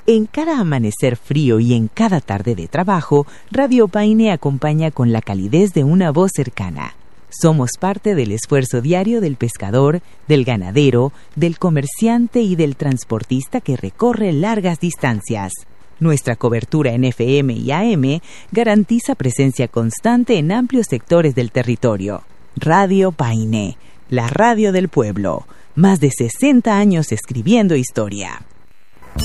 En cada amanecer frío y en cada tarde de trabajo, Radio Paine acompaña con la calidez de una voz cercana. Somos parte del esfuerzo diario del pescador, del ganadero, del comerciante y del transportista que recorre largas distancias. Nuestra cobertura en FM y AM garantiza presencia constante en amplios sectores del territorio. Radio Paine, la radio del pueblo. Más de 60 años escribiendo historia.